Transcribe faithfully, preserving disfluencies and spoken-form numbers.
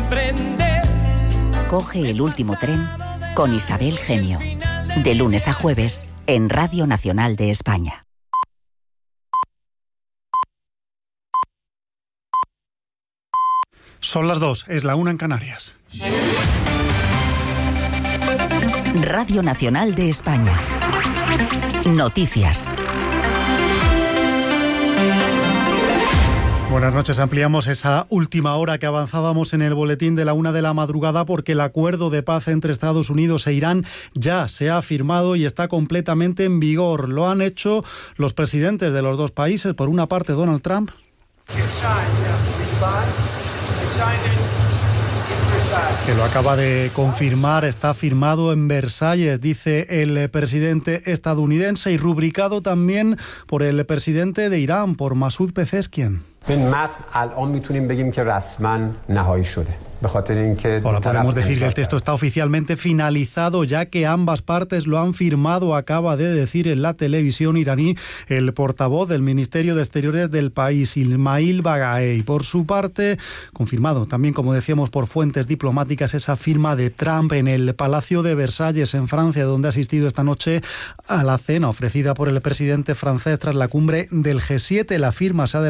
comprender. Coge el último tren con Isabel Gemio. De lunes a jueves en Radio Nacional de España. Son las dos, es la una en Canarias. Radio Nacional de España. Noticias. Buenas noches. Ampliamos esa última hora que avanzábamos en el boletín de la una de la madrugada porque el acuerdo de paz entre Estados Unidos e Irán ya se ha firmado y está completamente en vigor. Lo han hecho los presidentes de los dos países. Por una parte, Donald Trump. Que lo acaba de confirmar, está firmado en Versalles, dice el presidente estadounidense, y rubricado también por el presidente de Irán, por Masoud Pezeshkian. Ahora podemos decir que el texto está oficialmente finalizado, ya que ambas partes lo han firmado, acaba de decir en la televisión iraní el portavoz del Ministerio de Exteriores del país, Ismail Bagaei. Por su parte, confirmado también, como decíamos, por fuentes diplomáticas, esa firma de Trump en el Palacio de Versalles, en Francia, donde ha asistido esta noche a la cena ofrecida por el presidente francés tras la cumbre del G siete. La firma se ha